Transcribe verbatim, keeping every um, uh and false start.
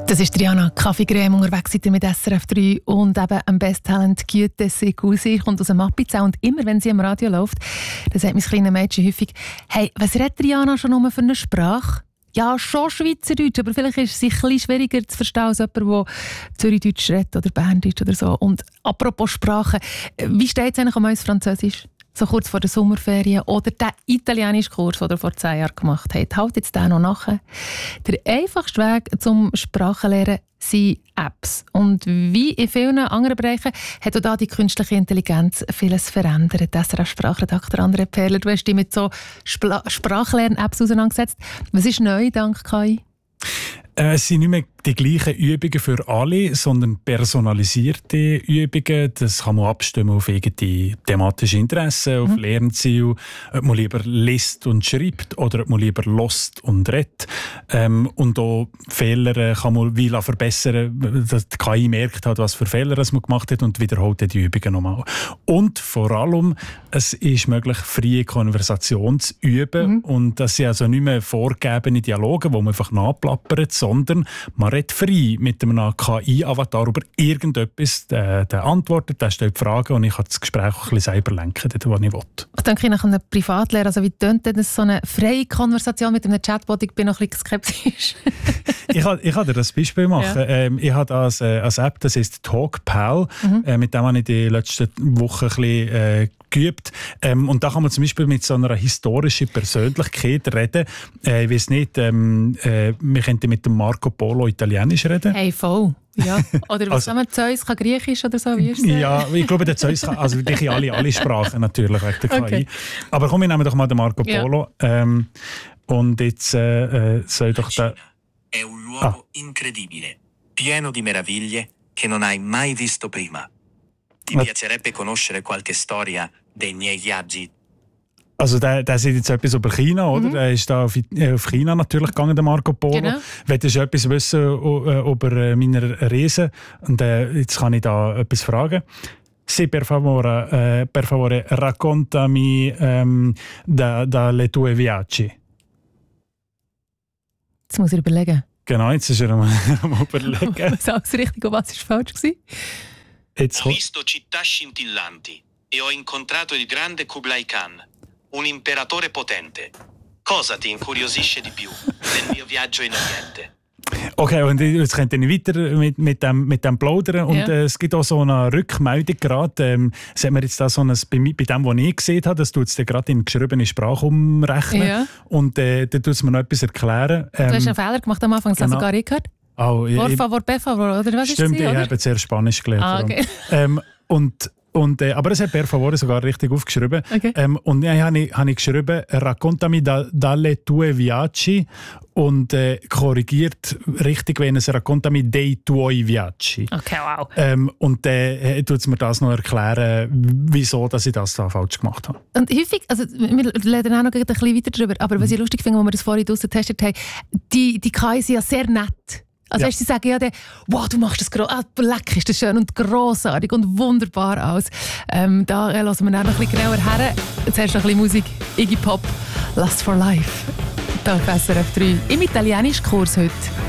Das ist Triana Kaffeecreme, unterwegs seid ihr mit S R F drei und eben am Best Talent Güte Segusi kommt aus dem Appenzell und immer wenn sie im Radio läuft, dann sagt mein kleines Mädchen häufig: «Hey, was redet Triana schon nur für eine Sprache?» Ja, schon Schweizerdeutsch, aber vielleicht ist es ein bisschen schwieriger zu verstehen als jemand, der Zürichdeutsch redet oder Berndeutsch oder so. Und apropos Sprache, wie steht es eigentlich um uns Französisch? So kurz vor der Sommerferien oder der italienische Kurs, den ihr vor zehn Jahren gemacht habt. Halt jetzt den noch nachher. Der einfachste Weg zum Sprachenlernen sind Apps. Und wie in vielen anderen Bereichen hat auch da die künstliche Intelligenz vieles verändert. Der S R F-Sprachredakteur André Perler, du hast dich mit so Spla- Sprachlern-Apps auseinandergesetzt. Was ist neu dank K I? Äh, es sind nicht mehr die gleichen Übungen für alle, sondern personalisierte Übungen. Das kann man abstimmen auf eigene thematische Interessen, auf mhm. Lernziele, ob man lieber liest und schreibt oder ob man lieber lost und redet. Ähm, und auch Fehler kann man wie verbessern, dass die K I merkt hat, was für Fehler man gemacht hat und wiederholt die Übungen nochmal. Und vor allem, es ist möglich, freie Konversation zu üben. Mhm. Und das sind also nicht mehr vorgegebene Dialoge, wo man einfach nachplappert, sondern man redet frei mit einem K I-Avatar über irgendetwas. Der, der antwortet, der stellt Fragen und ich kann das Gespräch auch ein bisschen selber lenken, dort, wo ich will. Ich denke nach einer Privatlehre, also wie tönt denn das so eine freie Konversation mit einem Chatbot? Ich bin noch ein bisschen skeptisch. ich kann ich kann dir das Beispiel machen. Ja. Ähm, ich habe als, äh, als App, das ist TalkPal, mhm. äh, mit dem habe ich die letzten Wochen ein bisschen äh, geübt. Ähm, und da kann man zum Beispiel mit so einer historischen Persönlichkeit reden. Äh, ich weiss nicht, ähm, äh, wir könnten mit dem Marco Polo Italienisch reden. Hey, voll. Ja. Oder was also, Zeus kann Griechisch oder so, wie ist es? Ja, ich glaube, der Zeus kann, also wirklich alle, alle Sprachen natürlich, wegen der K I. Okay. Aber komm, wir nehmen doch mal den Marco Polo. Ja. Ähm, und jetzt äh, soll doch der... È un luogo ah. incredibile, pieno di meraviglie che non hai mai visto prima. Ti piacerebbe conoscere qualche storia dei miei viaggi? Also der, der sieht jetzt etwas über China, oder? Mhm. Der ist da auf, auf China natürlich gegangen, der Marco Polo. Genau. Willst du etwas wissen über meine Reise? Und äh, jetzt kann ich da etwas fragen. Sì, per favore, eh, per favore, raccontami ähm, da, dalle tue viaggi. Jetzt muss ich überlegen. Genau, jetzt ist er am, am überlegen. Was alles richtig und was ist falsch gewesen? Jetzt ho visto città scintillanti e ho incontrato il grande Kublai Khan, un imperatore potente. Cosa ti incuriosisce di più nel mio viaggio in Oriente? Okay, und jetzt könnt ihr weiter mit, mit, dem, mit dem plaudern. Und ja. äh, es gibt auch so eine Rückmeldung gerade. Ähm, sehen wir jetzt da so ein, bei, bei dem, was ich gesehen habe, das tut es gerade in geschriebene Sprache umrechnen. Ja. Und äh, da tut es mir noch etwas erklären. Ähm, du hast einen Fehler gemacht am Anfang, das genau. Hast du gar nicht gehört? Oh, Por favor, per favor, oder was stimmt, ist das? Ich habe zuerst Spanisch gelernt. Ah, okay. ähm, und, und, äh, aber es hat per favore sogar richtig aufgeschrieben. Okay. Ähm, und ja, habe ich, hab ich geschrieben, raccontami da, dalle tue viaggi und äh, korrigiert richtig, wenn es raccontami dei tuoi viaggi. Okay, wow. Ähm, und dann äh, tut es mir das noch erklären, wieso dass ich das da falsch gemacht habe. Und häufig, also wir lernen auch noch ein bisschen weiter darüber, aber was ich lustig finde, als wir das vorhin draussen getestet haben, die, die K I sind ja sehr nett. Also ja. Weißt, sie sagen ja, dann, wow, du machst das gro- ah, leck, ist das schön und grossartig und wunderbar aus. Ähm, da äh, lassen wir dann noch ein bisschen genauer her. Jetzt hast du noch ein bisschen Musik. Iggy Pop, Last for Life. Da auf S R F drei. Im Italienisch-Kurs heute.